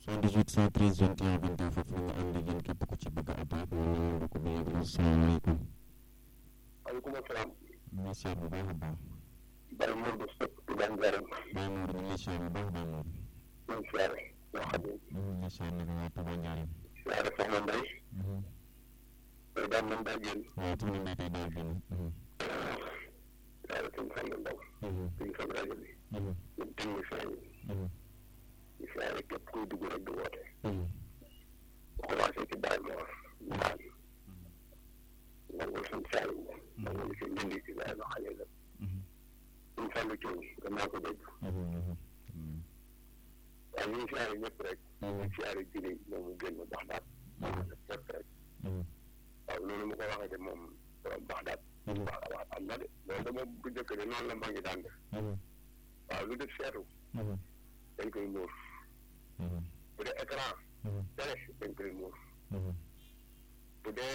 78 113 21 22 foofu la ñu ànd ak yéen képp ku ci bëgg a attaque ñu nangu ko bu yàgg. Asalaamaaleykum. waaleykum salaam. ñu ngi siyaar bu baax a baax. Baye Modou Seck Touba Ndiarème. Baye Modou ñu ngi lay siyaar bu baax Baye Modou. ñu ngi siyaare ñoo xam ne. ñu ngi lay siyaar naka waa Touba Ndiarème. siyaare Soxna Mbaye. tey daal man daa génn. waaw Soxna Mbaye tey daal génn. siyaare suñu xel ndaw. suñu fan rajo bi. ñun technicien yi. ñu siyaare képp kuy dugg rek di woote. bu commencé ci Baye Mor ñu naan. nangul suñu saal yi. nangul si njënd si Baye ma xale la. suñu fàllu coono gannaaw ko dégg. waaye ñu ngi siyaare ñëpp rek. ñu ngi siyaare jëlee moom mu génn baax daal. fépp rek. waaw loolu mu ko waxee de moom borom baax daal. waaw am na de loolu de moom bu njëkk de noonu la maa ngi daan def. waaw lu def seetu. dañ koy muur. bu dee écran. télé dañ koy muur. bu dee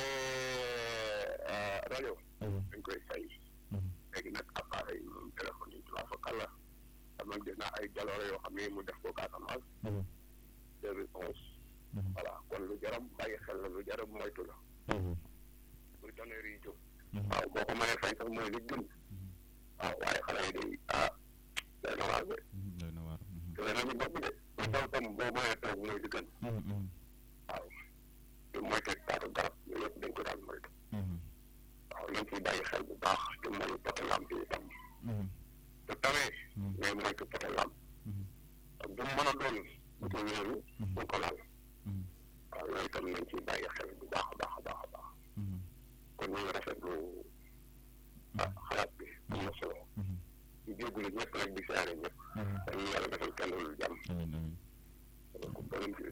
rajo. dañ koy fay. léegi nag appareil yi moom téléphone yi tubaab fa kàlla. man gis naa ay jaloore yoo xam ne mu def ko Casamance. 2011. voilà kon lu jaram bàyyi xel la lu jaram moytu la. muy tonnerre yi jóg. waaw boo ko mënee fay sax mooy li gën. waaw waaye xale yi day day na waar de. doy na waar. te nañu bopp de. lu taw tam boo mënee toog mooy li gën. waaw te moytu taatu garab yooyu yëpp dañ ko daan moytu. waaw nañ ciy bàyyi xel bu baax te mooy pote lamp yi tam. te tawee. ngay moytu pote lamp. ak bu mu mën a doon. bu ko wéeru. bu ko laal. waaw yooyu tam nañ ciy bàyyi xel bu baax a baax a baax a baax. kon ñu ngi rafetlu xalaat bi am na solo. ñu jégalu ñëpp rek di siyaare ñëpp. kon ñu yàlla defal kenn lu jàmm. ko borom ci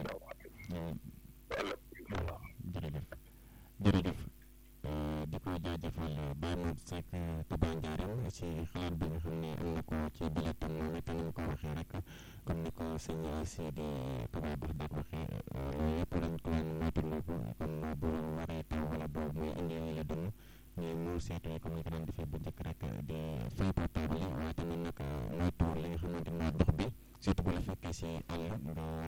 jërëjëf di ko jaajëfal Baye Modou Seck Touba Ndiarème ci xalaat bi nga xam ne am na ko ci biletam moom it ni mu ko waxee rek comme ni ko sëñ Sidi Touba Bagdad waxee loolu yëpp lañ ko leen moytandiku comme bu waree taw wala boobu muy indi la dënn ñuy muur seetu yi comme ni ko daan defee bu njëkk rek di fay portable yi waaye tamit nag moytu li nga xamante ni dox bi surtout bu la fekkee si àll nga